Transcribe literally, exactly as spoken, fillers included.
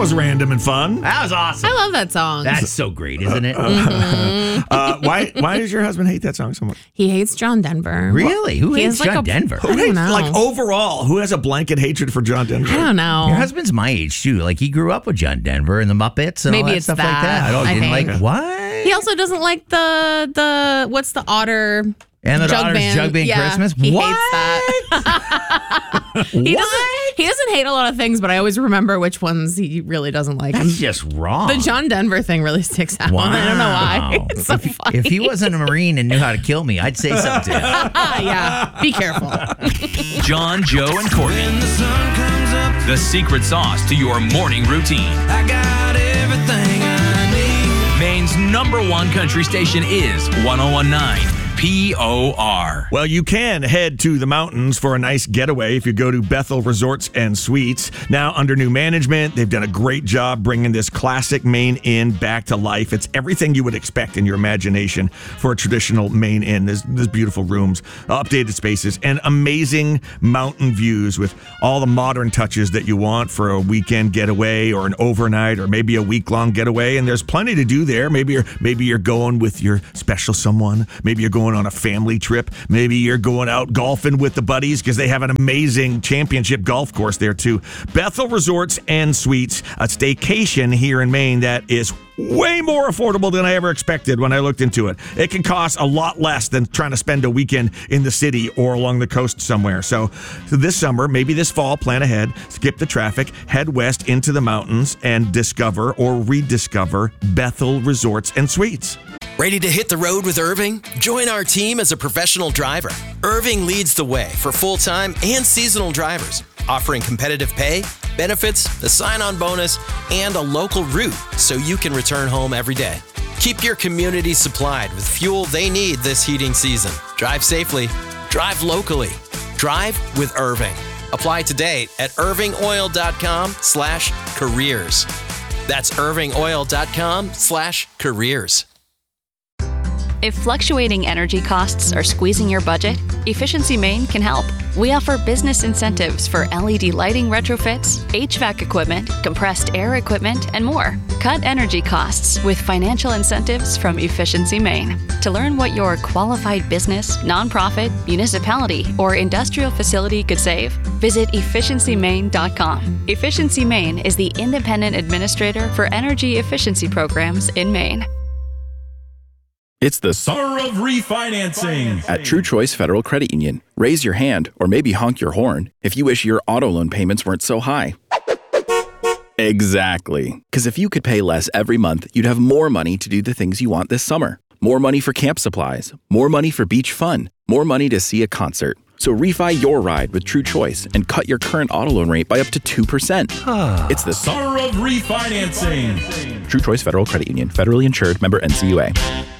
was random and fun. That was awesome. I love that song. That's so great, isn't it? Mm-hmm. uh, why Why does your husband hate that song so much? He hates John Denver. Really? Who He hates has, like, John a- Denver? I don't know. Like overall, who has a blanket hatred for John Denver? I don't know. Your husband's my age, too. Like, he grew up with John Denver and the Muppets and Maybe all that it's stuff like that, that. Oh, I didn't think. like, what? He also doesn't like the, the what's the otter... And the Jug daughter's band. Jug Band Yeah, Christmas? He What? hates that. he doesn't he doesn't hate a lot of things, but I always remember which ones he really doesn't like. That's just wrong. The John Denver thing really sticks out. Wow. I don't know why. It's so if, funny. if he wasn't a Marine and knew how to kill me, I'd say something to him. Yeah, be careful. John, Joe, and Courtney. When the sun comes up, The secret sauce to your morning routine. I got everything I need. Maine's number one country station is one oh one point nine P O R. Well, you can head to the mountains for a nice getaway if you go to Bethel Resorts and Suites. Now, under new management, they've done a great job bringing this classic Maine Inn back to life. It's everything you would expect in your imagination for a traditional Maine Inn. There's, there's beautiful rooms, updated spaces, and amazing mountain views with all the modern touches that you want for a weekend getaway or an overnight or maybe a week-long getaway. And there's plenty to do there. Maybe you're, maybe you're going with your special someone. Maybe you're going on a family trip. Maybe you're going out golfing with the buddies because they have an amazing championship golf course there too. Bethel Resorts and Suites, a staycation here in Maine that is way more affordable than I ever expected when I looked into it. It can cost a lot less than trying to spend a weekend in the city or along the coast somewhere. So, so this summer, maybe this fall, plan ahead, skip the traffic, head west into the mountains and discover or rediscover Bethel Resorts and Suites. Ready to hit the road with Irving? Join our team as a professional driver. Irving leads the way for full-time and seasonal drivers, offering competitive pay, benefits, a sign-on bonus, and a local route so you can return home every day. Keep your community supplied with fuel they need this heating season. Drive safely. Drive locally. Drive with Irving. Apply today at irvingoil.com slash careers. That's irvingoil.com slash careers. If fluctuating energy costs are squeezing your budget, Efficiency Maine can help. We offer business incentives for L E D lighting retrofits, H V A C equipment, compressed air equipment, and more. Cut energy costs with financial incentives from Efficiency Maine. To learn what your qualified business, nonprofit, municipality, or industrial facility could save, visit efficiency maine dot com. Efficiency Maine is the independent administrator for energy efficiency programs in Maine. It's the Summer of Refinancing at True Choice Federal Credit Union. Raise your hand, or maybe honk your horn, if you wish your auto loan payments weren't so high. Exactly. Because if you could pay less every month, you'd have more money to do the things you want this summer. More money for camp supplies, more money for beach fun, more money to see a concert. So refi your ride with True Choice and cut your current auto loan rate by up to two percent. It's the Summer of Refinancing. True Choice Federal Credit Union. Federally insured. Member N C U A.